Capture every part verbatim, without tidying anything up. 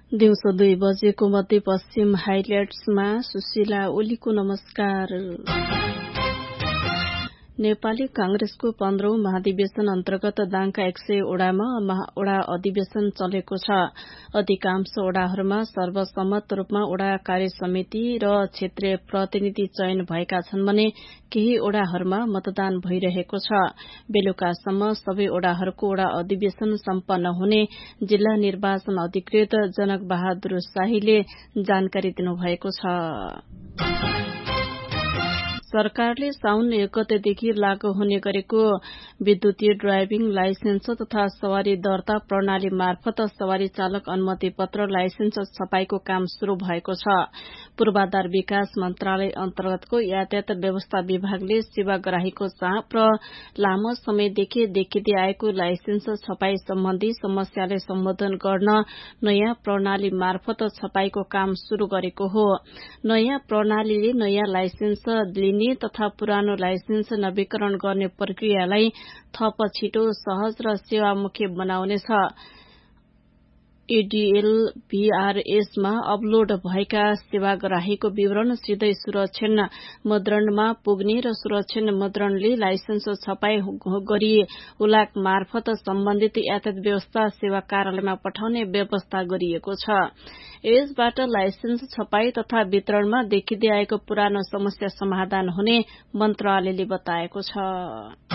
दिउँसो दुई बजेको मध्यपश्चिम हाइलाइट्समा सुशीला ओलीको नमस्कार। नेपाली कांग्रेसको पन्ध्रौं महाधिवेशन अन्तर्गत दाङका एक सय ओडामा ओडा अधिवेशन चलेको छ। अधिकांश ओडाहरूमा सर्वसम्मत रूपमा ओडा कार्य समिति र क्षेत्रीय प्रतिनिधि चयन भएका छन् भने केही ओडाहरूमा मतदान भइरहेको छ। बेलुकासम्म सबै ओडाहरूको ओडा अधिवेशन सम्पन्न हुने जिल्ला निर्वाचन अधिकृत जनक बहादुर शाहीले जानकारी दिनुभएको छ। सरकारले साउन एक गतेदेखि लागू हुने गरेको विद्युतीय ड्राइभिङ लाइसेन्स तथा सवारी दर्ता प्रणाली मार्फत सवारी चालक अनुमति पत्र लाइसेन्स छपाईको काम शुरू भएको छ। पूर्वाधार विकास मन्त्रालय अन्तर्गतको यातायात व्यवस्था विभागले सेवाग्राहीको चाप र लामो समयदेखि देखिँदै आएको लाइसेन्स छपाई सम्बन्धी समस्याले सम्बोधन गर्न नयाँ प्रणाली मार्फत छपाईको काम शुरू गरेको हो। नयाँ प्रणालीले नयाँ लाइसेन्स लिने तथा पुरानो लाइसेन्स नवीकरण गर्ने प्रक्रियालाई थप छिटो सहज र सेवामुखी बनाउनेछ। एडीएल भीआरएसमा अपलोड भएका सेवाग्राहीको विवरण सिधै सुरक्षण मुद्रणमा पुग्ने र सुरक्षण मुद्रणले लाइसेन्स छपाई गरी उलाक मार्फत सम्बन्धित यातायात व्यवस्था सेवा कार्यालयमा पठाउने व्यवस्था गरिएको छ। यसबाट लाइसेन्स छपाई तथा वितरणमा देखिँदै आएको पुरानो समस्या समाधान हुने मन्त्रालयले बताएको छ।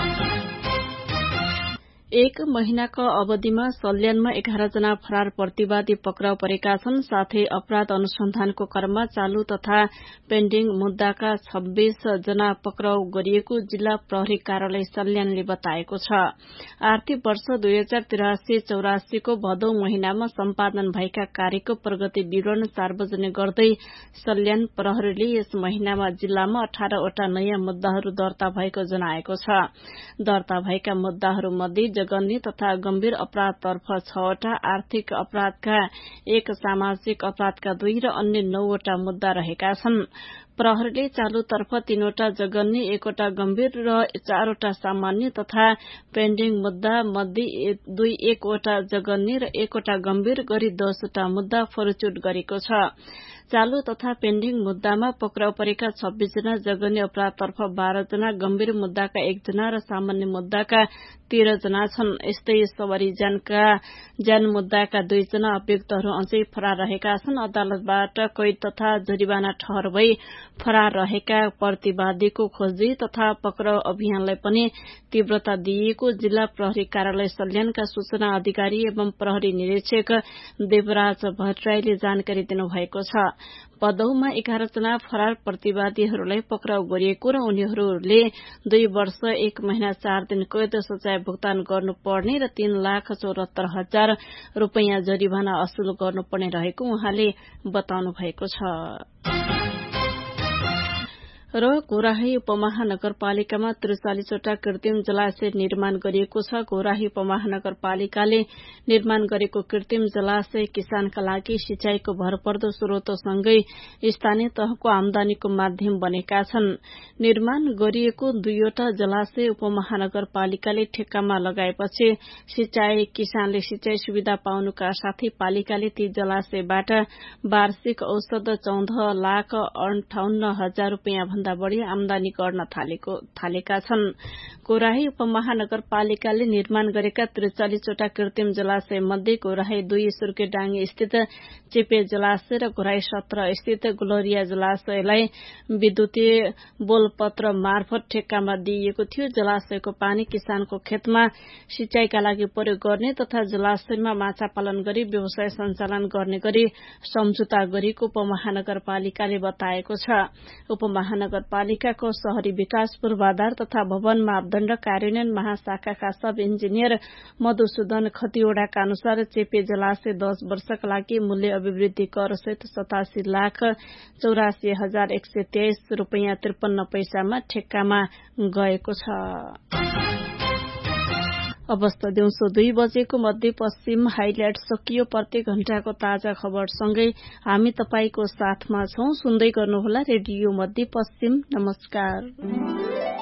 एक महिनाको अवधिमा सल्यानमा एघार जना फरार प्रतिवादी पक्राउ परेका छन्। साथै अपराध अनुसन्धानको क्रममा चालू तथा पेन्डिङ मुद्दाका छब्बीस जना पक्राउ गरिएको जिल्ला प्रहरी कार्यालय सल्यानले बताएको छ। आर्थिक वर्ष दुई हजार तिरासी चौरासीको भदौ महिनामा सम्पादन भएका कार्यको प्रगति विवरण सार्वजनिक गर्दै सल्यान प्रहरीले यस महिनामा जिल्लामा अठारवटा नयाँ मुद्दाहरू दर्ता भएको जनाएको छ। दर्ता भएका मुद्दाहरूमध्ये जघन्य तथा गम्भीर अपराधतर्फ छवटा, आर्थिक अपराधका एक, सामाजिक अपराधका दुई र अन्य नौवटा मुद्दा रहेका छन्। प्रहरीले चालूतर्फ तीनवटा जघन्य, एकवटा गम्भीर र चारवटा सामान्य तथा पेन्डिङ मुद्दा मध्ये दुई एकवटा जघन्य र एकवटा गम्भीर गरी दसवटा मुद्दा फरुचुट गरेको छ। चालू तथा पेन्डिङ मुद्दामा पक्राउ परेका छब्बीस जना, जघन्य अपराधतर्फ बाह्र जना, गम्भीर मुद्दाका एक जना र सामान्य मुद्दाका तेह्र जना छन्। यस्तै सवारी जानका ज्यान मुद्दाका दुई जना अभियुक्तहरू अझै फरार रहेका छन्। अदालतबाट कैद तथा जरिवाना ठहर भई फरार रहेका प्रतिवादीको खोजी तथा पक्राउ अभियानलाई पनि तीव्रता दिइएको जिल्ला प्रहरी कार्यालय सल्यानका सूचना अधिकारी एवं प्रहरी निरीक्षक देवराज भट्टराईले जानकारी दिनुभएको छ। पदौमा एघार जना फरार प्रतिवादीहरूलाई पक्राउ गरिएको र उनीहरूले दुई वर्ष एक महिना चार दिन कैद सजाय भुक्तान गर्नुपर्ने र तीन लाख चौरात्तर हजार रूपियाँ जरिवाना असुल गर्नुपर्ने रहेको उहाँले बताउनु भएको छ। र घोराही उपमहानगरपालिकामा त्रिचालिसवटा कृत्रिम जलाशय निर्माण गरिएको छ। घोराही उपमहानगरपालिकाले निर्माण गरेको कृत्रिम जलाशय किसानका लागि सिंचाईको भरपर्दो स्रोतसँगै स्थानीय तहको आमदानीको माध्यम बनेका छन्। निर्माण गरिएको दुईवटा जलाशय उपमहानगरपालिकाले ठेक्कामा लगाएपछि सिंचाई किसानले सिंचाई सुविधा पाउनुका साथै पालिकाले ती जलाशयबाट वार्षिक औसत चौध लाख अन्ठाउन्न हजार रूपियाँ भन्दा बढ़ी आमदानी गर्न थालेको थालेका छन्। घोराही उपमहानगरपालिकाले निर्माण गरेका त्रिचालिसवटा कृत्रिम जलाशय मध्ये घोराही दुई सुर्केडाङ्गी स्थित चेपे जलाशय र घोराही सत्र स्थित गुलरिया जलाशयलाई विद्युतीय बोलपत्र मार्फत ठेक्कामा दिइएको थियो। जलाशयको पानी किसानको खेतमा सिंचाईका लागि प्रयोग गर्ने तथा जलाशयमा माछा पालन गरी व्यवसाय सञ्चालन गर्ने गरी सम्झौता गरेको उपमहानगरपालिकाले बताएको छ। उपमहानगरपालिकाको शहरी विकास पूर्वाधार तथा भवन मापदण्ड कार्यान्वयन महाशाखाका सब इन्जिनियर मधुसूदन खतिवड़ाका अनुसार चेपे जलाशय दस वर्षका लागि मूल्य अभिवृद्धि कर सहित सतासी लाख चौरासी हजार एक सय तेइस रूपियाँ त्रिपन्न पैसामा ठेक्कामा गएको छ। अवस्था दिउँसो दुई बजेको मध्यपश्चिम हाइलाइट सकियो। प्रत्येक घण्टाको ताजा खबरसँगै हामी तपाईको साथमा छौं। सुन्दै गर्नुहोला रेडियो मध्यपश्चिम। नमस्कार।